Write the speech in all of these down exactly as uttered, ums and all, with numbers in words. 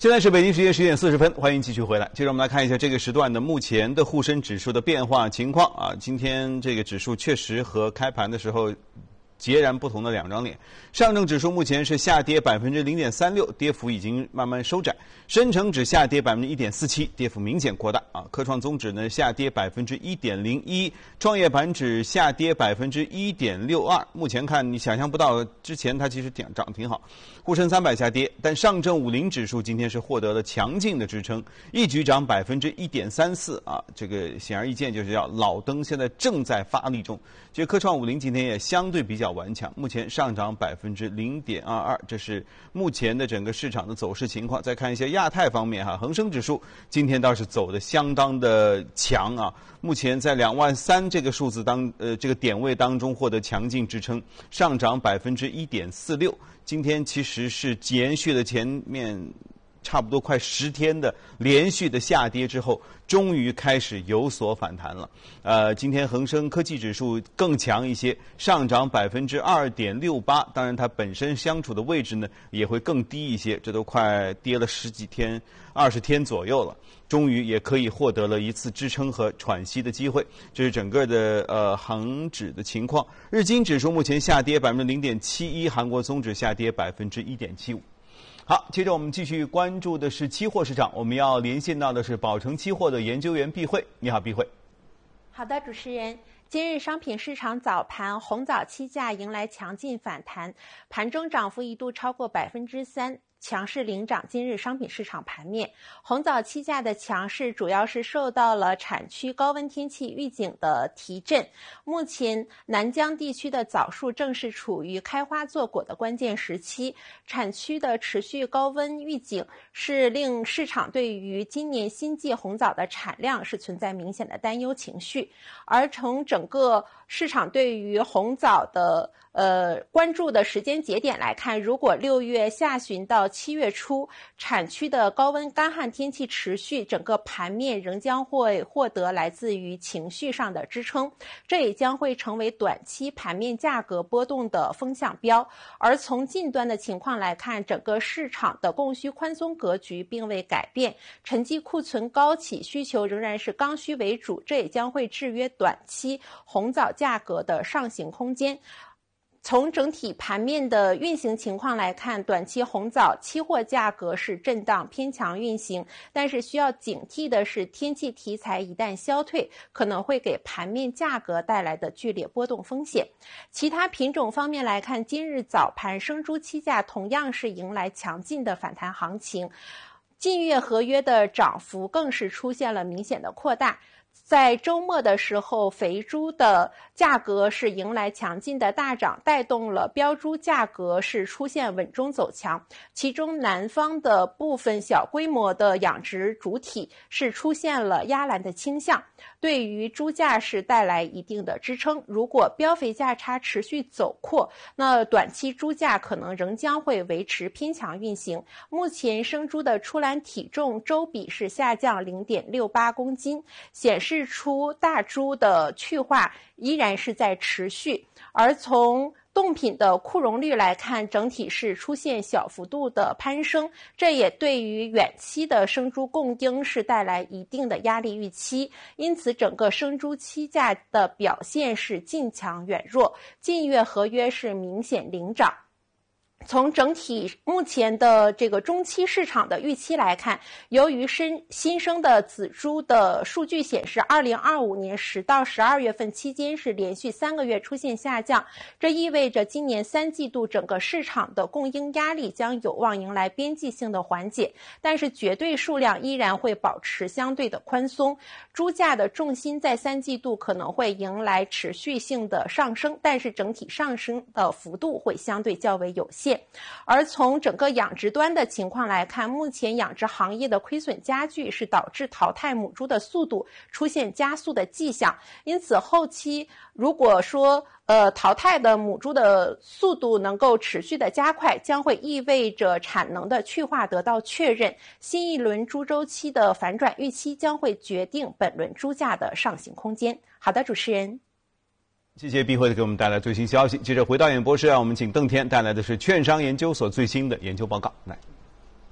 现在是北京时间十点四十分，欢迎继续回来。接着我们来看一下这个时段的目前的沪深指数的变化情况啊。今天这个指数确实和开盘的时候截然不同的两张脸。上证指数目前是下跌百分之零点三六，跌幅已经慢慢收窄。深成指下跌百分之一点四七，跌幅明显扩大啊。科创综指呢下跌百分之一点零一，创业板指下跌百分之一点六二。目前看你想象不到，之前它其实涨涨挺好。沪深三百下跌，但上证五零指数今天是获得了强劲的支撑，一举涨百分之一点三四啊。这个显而易见就是要老登现在正在发力中。其实科创五零今天也相对比较顽强，目前上涨百分之零点二二，这是目前的整个市场的走势情况。再看一些亚太方面哈，恒生指数今天倒是走得相当的强啊，目前在两万三这个数字当呃这个点位当中获得强劲支撑，上涨百分之一点四六。今天其实是延续了前面差不多快十天的连续的下跌之后，终于开始有所反弹了。呃，今天恒生科技指数更强一些，上涨百分之二点六八。当然，它本身相处的位置呢也会更低一些，这都快跌了十几天、二十天左右了。终于也可以获得了一次支撑和喘息的机会，这是整个的呃恒指的情况。日经指数目前下跌百分之零点七一，韩国综指下跌百分之一点七五。好，接着我们继续关注的是期货市场，我们要连线到的是宝城期货的研究员毕慧。你好，毕慧。 好的，主持人。今日商品市场早盘，红枣期价迎来强劲反弹，盘中涨幅一度超过百分之三。强势领涨今日商品市场盘面，红枣期价的强势主要是受到了产区高温天气预警的提振。目前南疆地区的枣树正是处于开花做果的关键时期，产区的持续高温预警是令市场对于今年新季红枣的产量是存在明显的担忧情绪。而从整个市场对于红枣的呃，关注的时间节点来看，如果六月下旬到七月初产区的高温干旱天气持续，整个盘面仍将会获得来自于情绪上的支撑，这也将会成为短期盘面价格波动的风向标。而从近端的情况来看，整个市场的供需宽松格局并未改变，沉积库存高企，需求仍然是刚需为主，这也将会制约短期红枣价格的上行空间。从整体盘面的运行情况来看，短期红枣期货价格是震荡偏强运行，但是需要警惕的是，天气题材一旦消退，可能会给盘面价格带来的剧烈波动风险。其他品种方面来看，今日早盘生猪期价同样是迎来强劲的反弹行情，近月合约的涨幅更是出现了明显的扩大。在周末的时候，肥猪的价格是迎来强劲的大涨，带动了标猪价格是出现稳中走强。其中南方的部分小规模的养殖主体是出现了压栏的倾向，对于猪价是带来一定的支撑。如果标肥价差持续走扩，那短期猪价可能仍将会维持偏强运行。目前生猪的出栏体重周比是下降 零点六八公斤，显示示出大猪的去化依然是在持续，而从冻品的库容率来看，整体是出现小幅度的攀升，这也对于远期的生猪供应是带来一定的压力预期，因此整个生猪期价的表现是近强远弱，近月合约是明显领涨。从整体目前的这个中期市场的预期来看，由于新新生的仔猪的数据显示，二零二五年十到十二月份期间是连续三个月出现下降，这意味着今年三季度整个市场的供应压力将有望迎来边际性的缓解，但是绝对数量依然会保持相对的宽松，猪价的重心在三季度可能会迎来持续性的上升，但是整体上升的幅度会相对较为有限。而从整个养殖端的情况来看，目前养殖行业的亏损加剧是导致淘汰母猪的速度出现加速的迹象，因此后期如果说呃淘汰的母猪的速度能够持续的加快，将会意味着产能的去化得到确认，新一轮猪周期的反转预期将会决定本轮猪价的上行空间。好的，主持人。 谢谢毕慧给我们带来最新消息。接着回到演播室，让我们请邓天带来的是券商研究所最新的研究报告。来，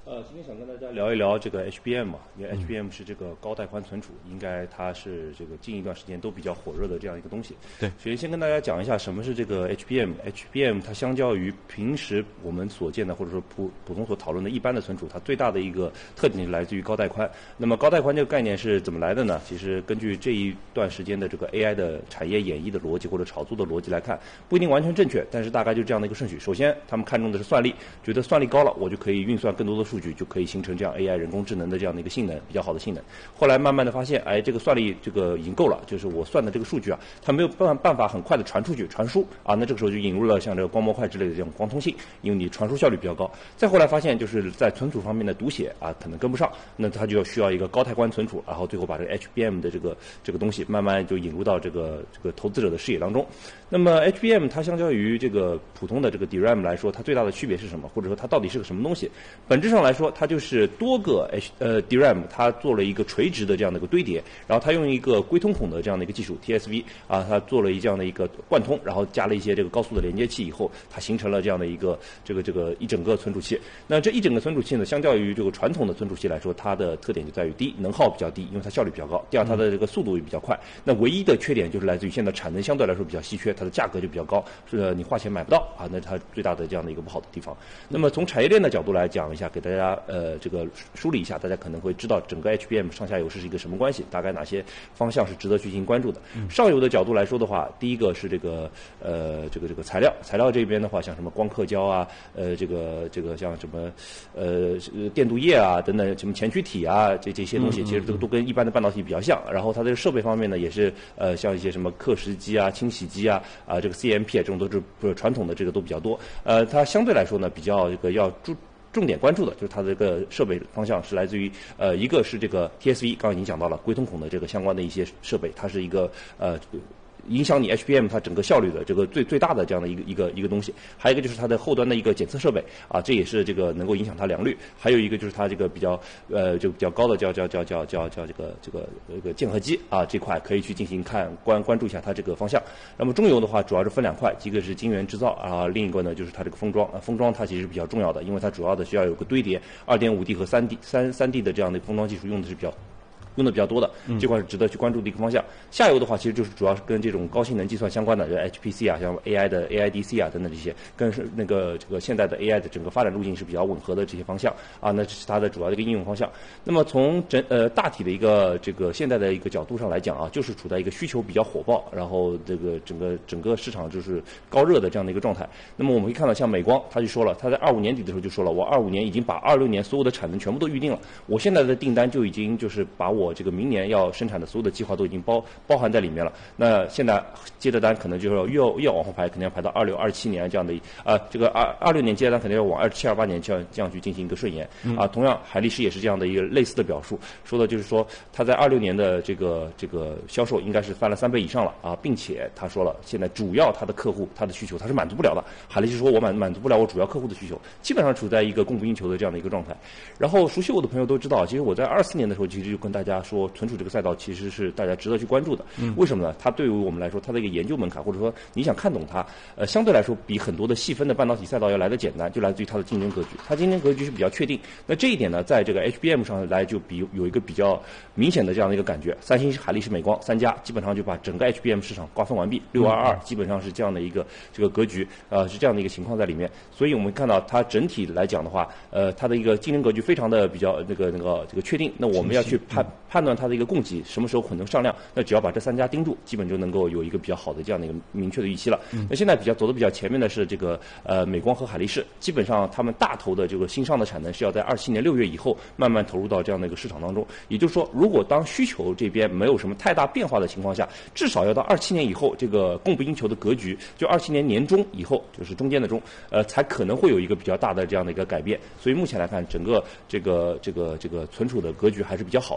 呃，今天想跟大家聊一聊这个 H B M 嘛，因为 H B M 是这个高带宽存储，应该它是这个近一段时间都比较火热的这样一个东西。 对， 首先先跟大家讲一下什么是这个 H B M。H B M 它相较于平时我们所见的或者说普普通所讨论的一般的存储，它最大的一个特点是来自于高带宽。那么高带宽这个概念是怎么来的呢？其实根据这一段时间的这个 A I 的产业演绎的逻辑或者炒作的逻辑来看，不一定完全正确，但是大概就这样的一个顺序。首先，他们看重的是算力，觉得算力高了，我就可以运算更多的数据，就可以形成这样 A I 人工智能的这样的一个性能，比较好的性能。后来慢慢的发现，哎，这个算力这个已经够了，就是我算的这个数据啊，它没有办办法很快的传出去传输啊，那这个时候就引入了像这个光模块之类的这种光通信，因为你传输效率比较高。再后来发现，就是在存储方面的读写啊，可能跟不上，那它就要需要一个高带宽存储，然后最后把这个 H B M 的这个这个东西慢慢就引入到这个这个投资者的视野当中。那么 H B M 它相较于这个普通的这个 D RAM 来说，它最大的区别是什么？或者说它到底是个什么东西？本质上来说，它就是多个 H 呃 D RAM 它做了一个垂直的这样的一个堆叠，然后它用一个硅通孔的这样的一个技术 T S V 啊，它做了一这样的一个贯通，然后加了一些这个高速的连接器以后，它形成了这样的一个这个这个一整个存储器。那这一整个存储器呢，相较于这个传统的存储器来说，它的特点就在于第一，能耗比较低，因为它效率比较高；第二，它的这个速度也比较快。那唯一的缺点就是来自于现在产能相对来说比较稀缺，它的价格就比较高，是你花钱买不到啊，那它最大的这样的一个不好的地方。那么从产业链的角度来讲一下，给大家呃这个梳理一下，大家可能会知道整个 H B M 上下游是一个什么关系，大概哪些方向是值得去进行关注的。上游的角度来说的话，第一个是这个呃这个这个材料，材料这边的话，像什么光刻胶啊，呃这个这个像什么呃电镀液啊等等，什么前驱体啊这这些东西，其实都都跟一般的半导体比较像。然后它的设备方面呢，也是呃像一些什么刻蚀机啊、清洗机啊啊、呃、这个 C M P 啊这种都是不是传统的这个都比较多。呃，它相对来说呢比较这个要注。重点关注的就是它的这个设备方向是来自于呃一个是这个 T S V， 刚刚已经讲到了硅通孔的这个相关的一些设备，它是一个呃影响你 H B M 它整个效率的这个最最大的这样的一个一个一个东西。还有一个就是它的后端的一个检测设备啊，这也是这个能够影响它良率。还有一个就是它这个比较呃就比较高的叫叫叫叫叫叫这个这个这个键合机啊，这块可以去进行看关关注一下它这个方向。那么中游的话主要是分两块，一个是晶圆制造啊，另一个呢就是它这个封装啊，封装它其实比较重要的，因为它主要的需要有个堆叠 二点五 D 和 三 D 三 三 D 的这样的封装技术用的是比较用的比较多的，这块是值得去关注的一个方向。下游的话，其实就是主要是跟这种高性能计算相关的，就 H P C 啊，像 A I 的 A I D C 啊等等这些，跟是那个这个现在的 A I 的整个发展路径是比较吻合的这些方向啊，那这是它的主要的一个应用方向。那么从整呃大体的一个这个现在的一个角度上来讲啊，就是处在一个需求比较火爆，然后这个整个整个市场就是高热的这样的一个状态。那么我们可以看到，像美光，他就说了，他在二五年底的时候就说了，我二五年已经把二六年所有的产能全部都预定了，我现在的订单就已经就是把我我这个明年要生产的所有的计划都已经包包含在里面了。那现在接的单可能就是越越往后排，肯定要排到二六、二七年这样的啊、呃，这个二二六年接的单肯定要往二七、二八年这样这样去进行一个顺延啊。同样，海力士也是这样的一个类似的表述，说的就是说他在二六年的这个这个销售应该是翻了三倍以上了啊，并且他说了，现在主要他的客户他的需求他是满足不了的。海力士说我满满足不了我主要客户的需求，基本上处在一个供不应求的这样的一个状态。然后熟悉我的朋友都知道，其实我在二四年的时候，其实就跟大家说，存储这个赛道其实是大家值得去关注的。嗯，为什么呢？它对于我们来说，它的一个研究门槛，或者说你想看懂它，呃，相对来说比很多的细分的半导体赛道要来得简单，就来自于它的竞争格局。它竞争格局是比较确定。那这一点呢，在这个 H B M 上来就比有一个比较明显的这样的一个感觉。三星、海力士、美光三家基本上就把整个 H B M 市场瓜分完毕，六二二基本上是这样的一个这个格局，呃，是这样的一个情况在里面。所以我们看到它整体来讲的话，呃，它的一个竞争格局非常的比较那个那个这个确定。那我们要去判判断它的一个供给什么时候可能上量，那只要把这三家盯住，基本就能够有一个比较好的这样的一个明确的预期了。嗯、那现在比较走的比较前面的是这个呃美光和海力士，基本上他们大头的这个新上的产能是要在二七年六月以后慢慢投入到这样的一个市场当中。也就是说，如果当需求这边没有什么太大变化的情况下，至少要到二七年以后，这个供不应求的格局，就二七年年中以后，就是中间的中，呃，才可能会有一个比较大的这样的一个改变。所以目前来看，整个这个这个这个存储的格局还是比较好的，竞争格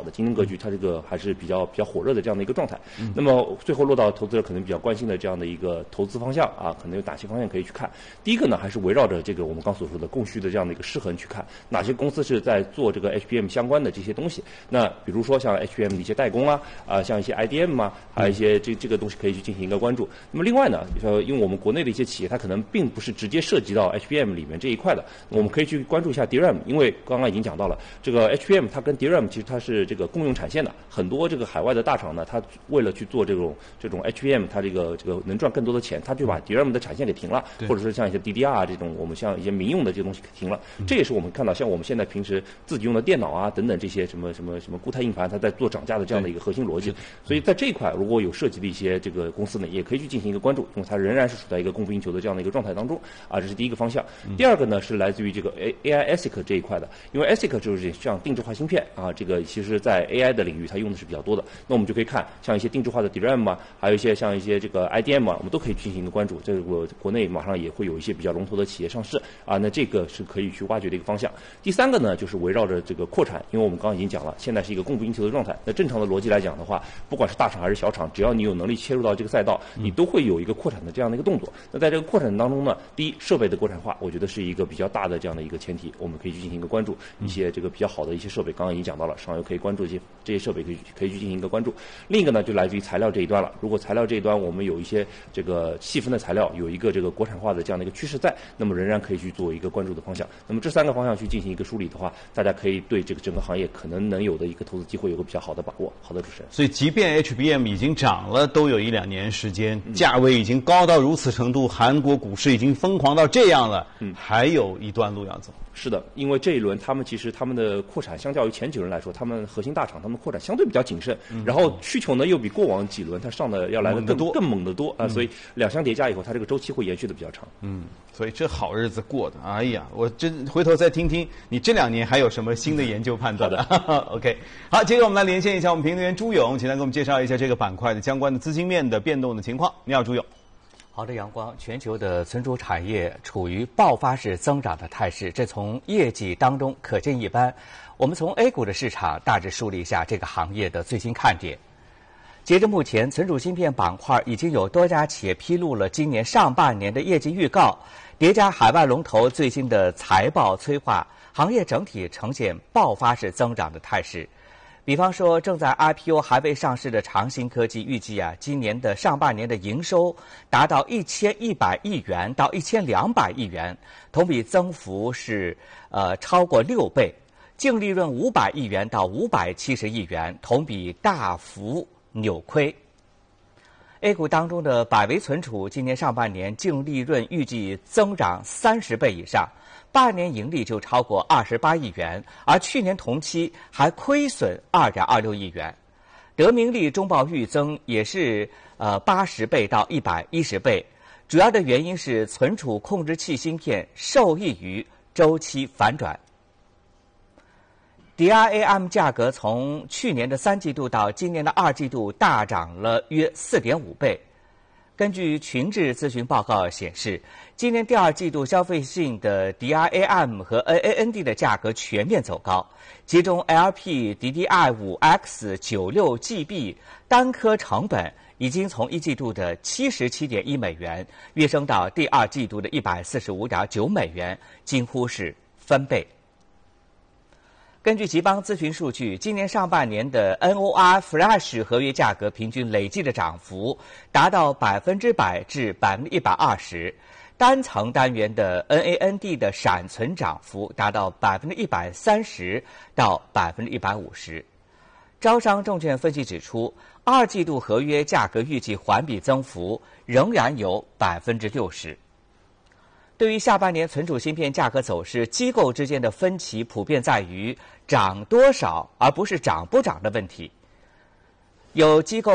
格局，它这个还是比较比较火热的这样的一个状态。嗯、那么最后落到投资者可能比较关心的这样的一个投资方向啊，可能有哪些方向可以去看？第一个呢，还是围绕着这个我们刚所说的供需的这样的一个失衡去看，哪些公司是在做这个 H B M 相关的这些东西。那比如说像 H B M 的一些代工啊，啊、呃，像一些 I D M 啊，还有一些这这个东西可以去进行一个关注。那么另外呢，呃，因为我们国内的一些企业，它可能并不是直接涉及到 H B M 里面这一块的，我们可以去关注一下 D R A M， 因为刚刚已经讲到了这个 H B M 它跟 D R A M 其实它是这个共用产线的，很多这个海外的大厂呢，它为了去做这种这种 H B M， 它这个这个能赚更多的钱，它就把 D R A M 的产线给停了，或者是像一些 D D R 啊这种我们像一些民用的这些东西给停了，这也是我们看到像我们现在平时自己用的电脑啊等等这些什么什么什么固态硬盘，它在做涨价的这样的一个核心逻辑。所以在这一块如果有涉及的一些这个公司呢，也可以去进行一个关注，因为它仍然是处在一个供不应求的这样的一个状态当中啊，这是第一个方向。第二个呢是来自于这个 A A I A S I C 这一块的，因为 A S I C 就是像定制化芯片啊，这个其实在 A I 的领域它用的是比较多的。那我们就可以看像一些定制化的 D R A M 啊，还有一些像一些这个 I D M 啊，我们都可以进行一个关注。这个国内马上也会有一些比较龙头的企业上市啊，那这个是可以去挖掘的一个方向。第三个呢就是围绕着这个扩产，因为我们刚刚已经讲了，现在是一个供不应求的状态。那正常的逻辑来讲的话，不管是大厂还是小厂，只要你有能力切入到这个赛道，你都会有一个扩产的这样的一个动作。那在这个扩产当中呢，第一，设备的国产化，我觉得是一个比较大的这样的一个前提，我们可以去进行一个关注。一些这个比较好的一些设备，刚刚已经讲到了，上游可以关注一些这些设备可以可以去进行一个关注。另一个呢，就来自于材料这一端了。如果材料这一端我们有一些这个细分的材料，有一个这个国产化的这样的一个趋势在，那么仍然可以去做一个关注的方向。那么这三个方向去进行一个梳理的话，大家可以对这个整个行业可能能有的一个投资机会有个比较好的把握。好的，主持人。 所以，即便 H B M 已经涨了，都有一两年时间，价位已经高到如此程度，韩国股市已经疯狂到这样了，嗯，还有一段路要走。 是的，因为这一轮他们其实他们的扩产相较于前几轮来说，他们核心大厂他们扩产相对比较谨慎，嗯、然后需求呢又比过往几轮它上的要来的更多更猛得多啊、呃，所以两相叠加以后，它这个周期会延续的比较长。 嗯，所以这好日子过的，哎呀，我真回头再听听你这两年还有什么新的研究判断的。OK， 好，接着我们来连线一下我们评论员朱勇，请来给我们介绍一下这个板块的相关的资金面的变动的情况。你好，朱勇。 好的，阳光，全球的存储产业处于爆发式增长的态势，这从业绩当中可见一斑。我们从 A 股的市场大致梳理一下这个行业的最新看点。截至目前，存储芯片板块已经有多家企业披露了今年上半年的业绩预告，叠加海外龙头最新的财报催化，行业整体呈现爆发式增长的态势。比方说，正在 I P O 还未上市的长兴科技预计啊，今年的上半年的营收达到一千一百亿元到一千两百亿元，同比增幅是呃超过六倍，净利润五百亿元到五百七十亿元，同比大幅扭亏。A 股当中的百威存储今年上半年净利润预计增长三十倍以上。半年盈利就超过二十八亿元，而去年同期还亏损二点二六亿元。德明利中报预增也是呃八十倍到一百一十倍，主要的原因是存储控制器芯片受益于周期反转。D R A M 价格从去年的三季度到今年的二季度大涨了约四点五倍。根据群智咨询报告显示，今年第二季度消费性的 D R A M 和 N A N D 的价格全面走高，其中 L P D D I 五 X 九六 G B 单颗成本已经从一季度的七十七点一美元跃升到第二季度的一百四十五点九美元，几乎是翻倍。根据吉邦咨询数据，今年上半年的 N O R Flash 合约价格平均累计的涨幅达到百分之百至百分之一百二十，单层单元的 N A N D 的闪存涨幅达到百分之一百三十到百分之一百五十。招商证券分析指出，二季度合约价格预计环比增幅仍然有百分之六十。对于下半年存储芯片价格走势，机构之间的分歧普遍在于涨多少，而不是涨不涨的问题。有机构